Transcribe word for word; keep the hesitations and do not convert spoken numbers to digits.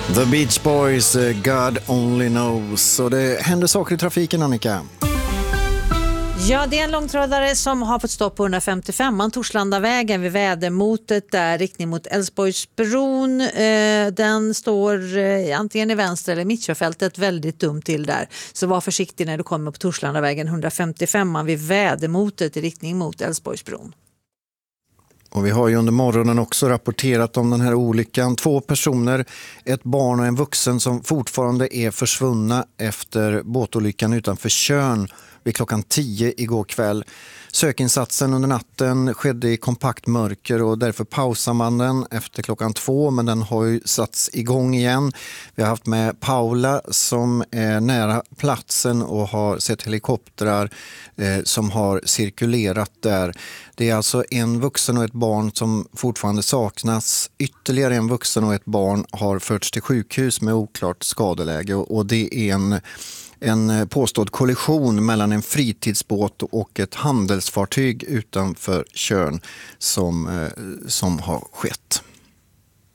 The Beach Boys, God Only Knows. Och det händer saker i trafiken, Annika. Ja, det är en långtradare som har fått stopp på hundrafemtiofem Torslandavägen vid vädermotet där, riktning mot Älvsborgsbron. Eh, den står eh, antingen i vänster eller mittkörfältet väldigt dumt till där. Så var försiktig när du kommer på Torslandavägen hundrafemtiofem vid vädermotet i riktning mot Älvsborgsbron. Och vi har ju under morgonen också rapporterat om den här olyckan. Två personer, ett barn och en vuxen som fortfarande är försvunna efter båtolyckan utanför Tjörn vid klockan tio igår kväll. Sökinsatsen under natten skedde i kompakt mörker och därför pausar man den efter klockan två, men den har ju satts igång igen. Vi har haft med Paula som är nära platsen och har sett helikoptrar eh, som har cirkulerat där. Det är alltså en vuxen och ett barn som fortfarande saknas. Ytterligare en vuxen och ett barn har förts till sjukhus med oklart skadeläge och, och det är en En påstådd kollision mellan en fritidsbåt och ett handelsfartyg utanför Tjörn som, som har skett.